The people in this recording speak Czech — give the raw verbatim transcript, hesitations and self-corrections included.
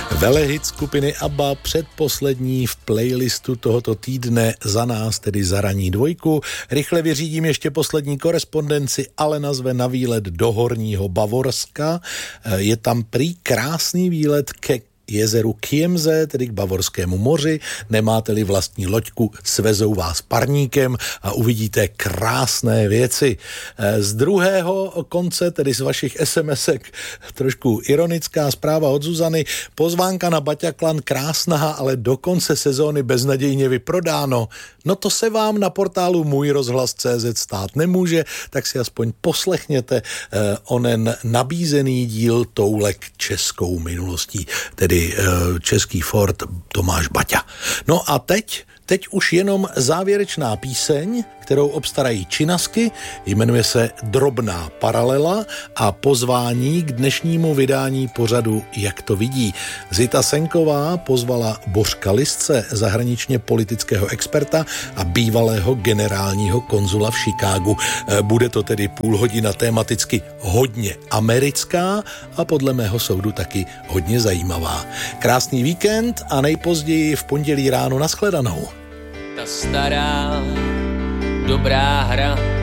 Velehit skupiny ABBA, předposlední v playlistu tohoto týdne za nás, tedy za ranní dvojku. Rychle vyřídím ještě poslední korespondenci. Alena zve na výlet do Horního Bavorska. Je tam prý krásný výlet ke jezeru Chiemsee, tedy k Bavorskému moři. Nemáte-li vlastní loďku, svezou vás parníkem a uvidíte krásné věci. Z druhého konce, tedy z vašich SMSek, trošku ironická zpráva od Zuzany. Pozvánka na Bataclan krásná, ale do konce sezóny beznadějně vyprodáno. No to se vám na portálu můj rozhlas tečka cé zet stát nemůže, tak si aspoň poslechněte eh, onen nabízený díl Toulek českou minulostí, tedy český Ford Tomáš Baťa. No a teď, teď už jenom závěrečná píseň, kterou obstarají Činasky, jmenuje se Drobná paralela a pozvání k dnešnímu vydání pořadu Jak to vidí. Zita Senková pozvala Bořka Lisce, zahraničně politického experta a bývalého generálního konzula v Chicagu. Bude to tedy půl hodina tematicky hodně americká a podle mého soudu taky hodně zajímavá. Krásný víkend a nejpozději v pondělí ráno nashledanou. Ta stará dobrá hra